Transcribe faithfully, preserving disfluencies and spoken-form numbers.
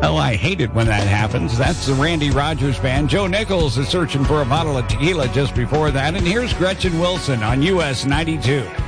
Oh, I hate it when that happens. That's the Randy Rogers Band. Joe Nichols is searching for a bottle of tequila just before that. And here's Gretchen Wilson on U S ninety-two.